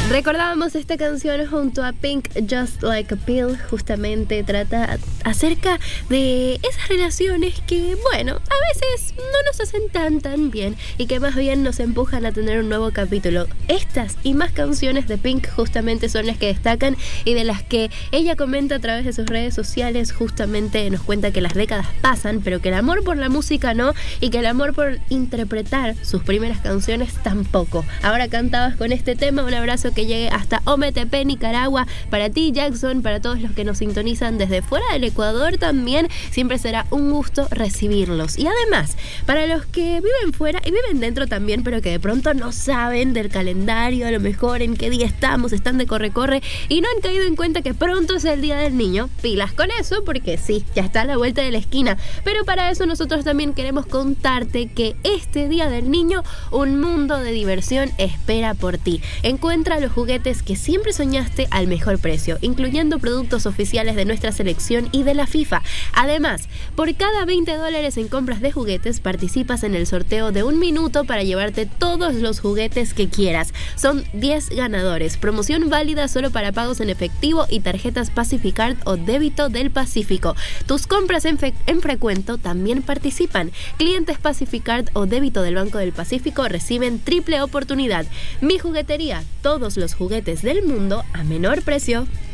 Recordábamos esta canción junto a Pink, Just Like a Pill. Justamente trata acerca de esas relaciones que, bueno, a veces no nos hacen tan bien y que más bien nos empujan a tener un nuevo capítulo. Estas y más canciones de Pink justamente son las que destacan y de las que ella comenta a través de sus redes sociales. Justamente nos cuenta que las décadas pasan, pero que el amor por la música no, y que el amor por interpretar sus primeras canciones tampoco. Ahora cantabas con este tema. Un abrazo que llegue hasta Ometepe, Nicaragua, para ti, Jackson, para todos los que nos sintonizan desde fuera del Ecuador también. Siempre será un gusto recibirlos. Y además, para los que viven fuera y viven dentro también, pero que de pronto no saben del calendario, a lo mejor en qué día estamos, están de corre y no han caído en cuenta que pronto es el Día del Niño, pilas con eso, porque sí, ya está a la vuelta de la esquina. Pero para eso nosotros también queremos contarte que este Día del Niño, un mundo de diversión espera por ti. Encuentra los juguetes que siempre soñaste al mejor precio, incluyendo productos oficiales de nuestra selección y de la FIFA. Además, por cada $20 en compras de juguetes, participas en el sorteo de 1 minuto para llevarte todos los juguetes que quieras. Son 10 ganadores. Promoción válida solo para pagos en efectivo y tarjetas Pacificard o débito del Pacífico. Tus compras en Frecuento también participan. Clientes Pacificard o débito del Banco del Pacífico reciben triple oportunidad. Mi Juguetería, todos los juguetes del mundo a menor precio.